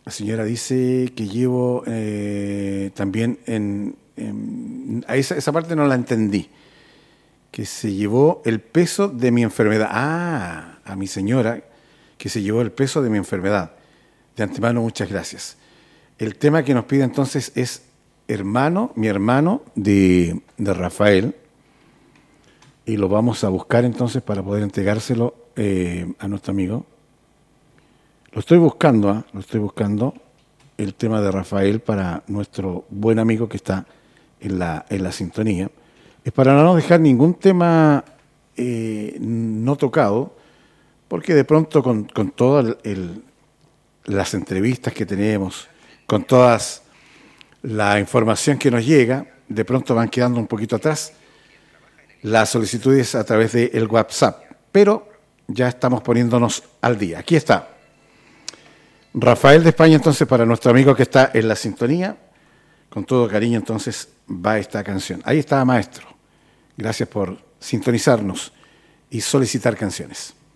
La señora dice que llevo también a esa parte no la entendí. Que se llevó el peso de mi enfermedad. Ah, a mi señora, que se llevó el peso de mi enfermedad. De antemano, muchas gracias. El tema que nos pide entonces es mi hermano de Rafael, y lo vamos a buscar entonces para poder entregárselo a nuestro amigo. Lo estoy buscando, ¿ah? Lo estoy buscando, el tema de Rafael para nuestro buen amigo que está en la sintonía. Es para no dejar ningún tema no tocado, porque de pronto con todas las entrevistas que tenemos, con todas la información que nos llega, de pronto van quedando un poquito atrás las solicitudes a través del WhatsApp, pero ya estamos poniéndonos al día. Aquí está. Rafael de España, entonces, para nuestro amigo que está en la sintonía, con todo cariño, entonces, va esta canción. Ahí está, maestro. Gracias por sintonizarnos y solicitar canciones.